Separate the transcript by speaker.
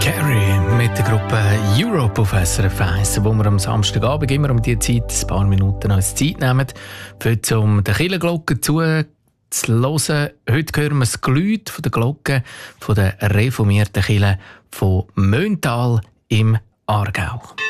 Speaker 1: Carey mit der Gruppe Europe auf SRF 1, wo wir am Samstagabend immer um diese Zeit ein paar Minuten als Zeit nehmen, für um der Kirchenglocke zu hören. Heute hören wir das Geläut von der Glocke von der reformierten Kirche von Möntal im Aargau.